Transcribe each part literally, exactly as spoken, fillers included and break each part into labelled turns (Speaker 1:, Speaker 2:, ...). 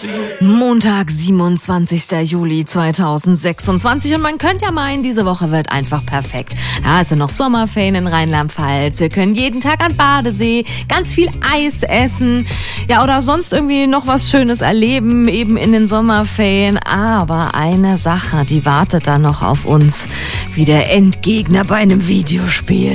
Speaker 1: Montag, siebenundzwanzigster Juli zweitausendsechsundzwanzig und man könnte ja meinen, diese Woche wird einfach perfekt. Ja, es sind noch Sommerferien in Rheinland-Pfalz, wir können jeden Tag an Badesee, ganz viel Eis essen, ja, oder sonst irgendwie noch was Schönes erleben, eben in den Sommerferien. Aber eine Sache, die wartet da noch auf uns, wie der Endgegner bei einem Videospiel.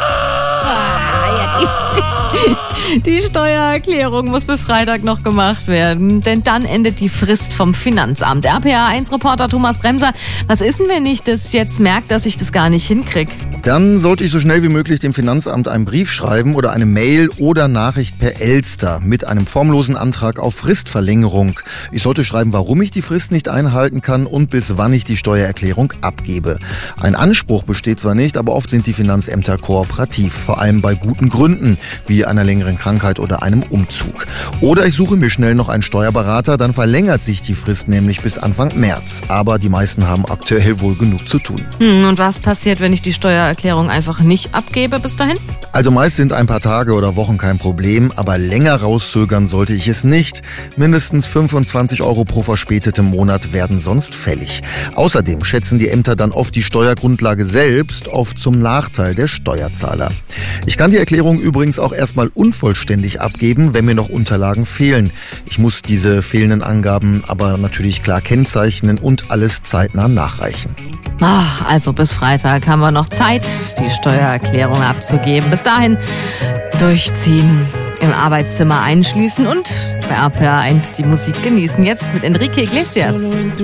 Speaker 1: Die Steuererklärung muss bis Freitag noch gemacht werden, denn dann endet die Frist vom Finanzamt. R P A eins Reporter Thomas Bremser, was ist denn, wenn ich das jetzt merke, dass ich das gar nicht hinkriege?
Speaker 2: Dann sollte ich so schnell wie möglich dem Finanzamt einen Brief schreiben oder eine Mail oder Nachricht per Elster mit einem formlosen Antrag auf Fristverlängerung. Ich sollte schreiben, warum ich die Frist nicht einhalten kann und bis wann ich die Steuererklärung abgebe. Ein Anspruch besteht zwar nicht, aber oft sind die Finanzämter kooperativ, vor allem bei guten Gründen, wie einer längeren Krankheit oder einem Umzug. Oder ich suche mir schnell noch einen Steuerberater, dann verlängert sich die Frist nämlich bis Anfang März. Aber die meisten haben aktuell wohl genug zu tun.
Speaker 1: Hm, und was passiert, wenn ich die Steuererklärung einfach nicht abgebe bis dahin?
Speaker 2: Also meist sind ein paar Tage oder Wochen kein Problem, aber länger rauszögern sollte ich es nicht. Mindestens fünfundzwanzig Euro pro verspätetem Monat werden sonst fällig. Außerdem schätzen die Ämter dann oft die Steuergrundlage selbst, oft zum Nachteil der Steuerzahler. Ich kann die Erklärung übrigens auch erstmal unvollständig abgeben, wenn mir noch Unterlagen fehlen. Ich muss diese fehlenden Angaben aber natürlich klar kennzeichnen und alles zeitnah nachreichen.
Speaker 1: Ach, also bis Freitag haben wir noch Zeit, die Steuererklärung abzugeben. Bis dahin durchziehen, im Arbeitszimmer einschließen und bei R P A eins die Musik genießen. Jetzt mit Enrique Iglesias.